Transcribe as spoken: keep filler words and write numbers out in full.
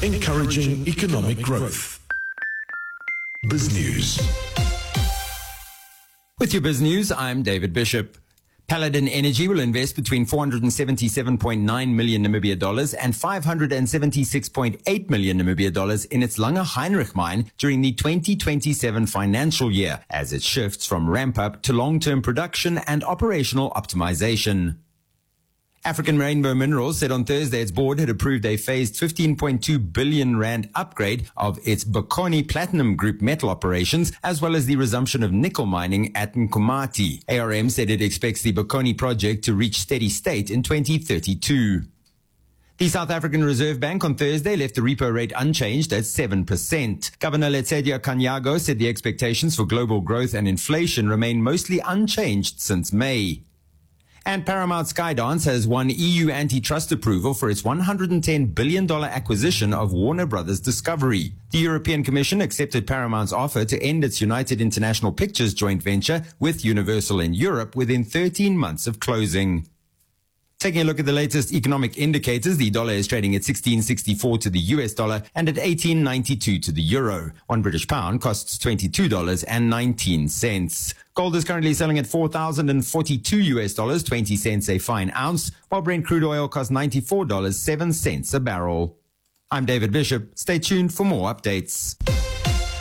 encouraging economic growth. BizNews. With your BizNews, I'm David Bishop. Paladin Energy will invest between four hundred seventy-seven point nine million Namibia dollars and five hundred seventy-six point eight million Namibia dollars in its Langer Heinrich mine during the twenty twenty-seven financial year, as it shifts from ramp-up to long-term production and operational optimization. African Rainbow Minerals said on Thursday its board had approved a phased fifteen point two billion rand upgrade of its Bokoni Platinum Group metal operations, as well as the resumption of nickel mining at Nkomati. A R M said it expects the Bokoni project to reach steady state in twenty thirty-two. The South African Reserve Bank on Thursday left the repo rate unchanged at seven percent. Governor Letsedia Kanyago said the expectations for global growth and inflation remain mostly unchanged since May. And Paramount Skydance has won E U antitrust approval for its one hundred ten billion dollars acquisition of Warner Brothers Discovery. The European Commission accepted Paramount's offer to end its United International Pictures joint venture with Universal in Europe within thirteen months of closing. Taking a look at the latest economic indicators, the dollar is trading at sixteen sixty-four to the U S dollar and at eighteen ninety-two to the euro. One British pound costs twenty-two dollars and nineteen cents. Gold is currently selling at four thousand forty-two U S dollars, twenty cents a fine ounce, while Brent crude oil costs ninety-four dollars and seven cents a barrel. I'm David Bishop. Stay tuned for more updates.